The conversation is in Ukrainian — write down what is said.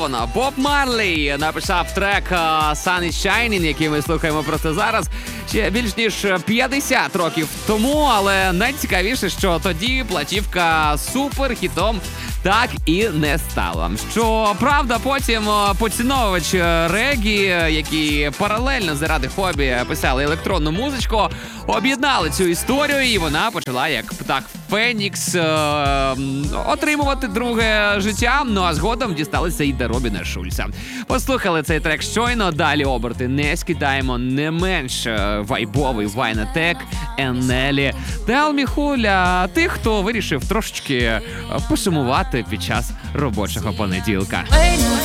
Боб Марлі написав трек Sun is Shining, який ми слухаємо просто зараз, ще більш ніж 50 років тому, але найцікавіше, що тоді платівка суперхітом так і не стала. Що правда, потім поціновувач регі, які паралельно заради хобі писали електронну музичку, об'єднали цю історію, і вона почала, як птах Фенікс, отримувати друге життя, ну а згодом дісталися і до Робіна Шульца. Послухали цей трек щойно, далі оберти не скидаємо, не менш вайбовий Вайнатек, Енелі, Tell Me Who для тих, хто вирішив трошечки посумувати під час робочого понеділка.